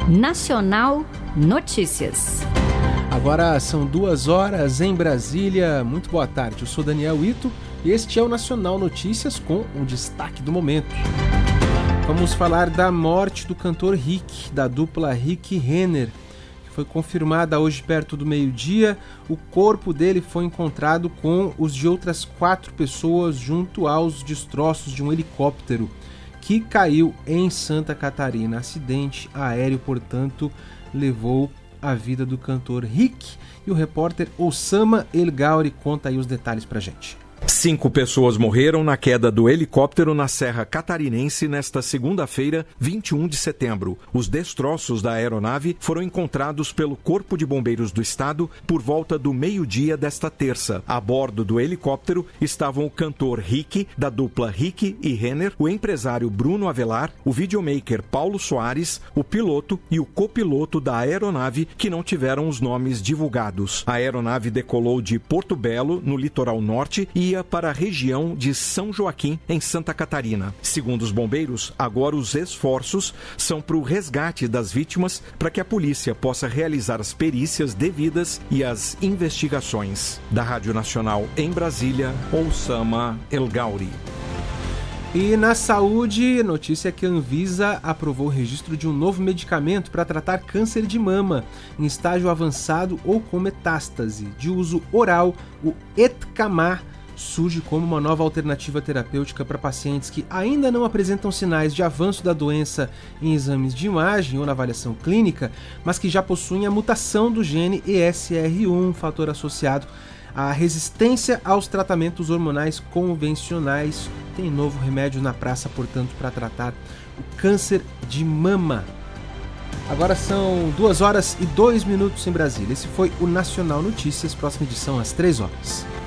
Nacional Notícias. Agora são 2h em Brasília. Muito boa tarde, eu sou Daniel Ito e este é o Nacional Notícias com o destaque do momento. Vamos falar da morte do cantor Rick, da dupla Rick e Renner, que foi confirmada hoje perto do meio-dia. O corpo dele foi encontrado com os de outras 4 pessoas junto aos destroços de um helicóptero que caiu em Santa Catarina. Acidente aéreo, portanto, levou a vida do cantor Rick, e o repórter Osama El Gauri conta aí os detalhes pra gente. 5 pessoas morreram na queda do helicóptero na Serra Catarinense nesta segunda-feira, 21 de setembro. Os destroços da aeronave foram encontrados pelo Corpo de Bombeiros do Estado por volta do meio-dia desta terça. A bordo do helicóptero estavam o cantor Rick, da dupla Rick e Renner, o empresário Bruno Avelar, o videomaker Paulo Soares, o piloto e o copiloto da aeronave, que não tiveram os nomes divulgados. A aeronave decolou de Porto Belo, no litoral norte, e ia para a região de São Joaquim, em Santa Catarina. Segundo os bombeiros, agora os esforços são para o resgate das vítimas, para que a polícia possa realizar as perícias devidas e as investigações. Da Rádio Nacional em Brasília, Osama El Gauri. E na saúde, notícia que a Anvisa aprovou o registro de um novo medicamento para tratar câncer de mama em estágio avançado ou com metástase. De uso oral, o Etcamar surge como uma nova alternativa terapêutica para pacientes que ainda não apresentam sinais de avanço da doença em exames de imagem ou na avaliação clínica, mas que já possuem a mutação do gene ESR1, fator associado à resistência aos tratamentos hormonais convencionais. Tem novo remédio na praça, portanto, para tratar o câncer de mama. Agora são 2h02 em Brasília. Esse foi o Nacional Notícias, próxima edição às 3h.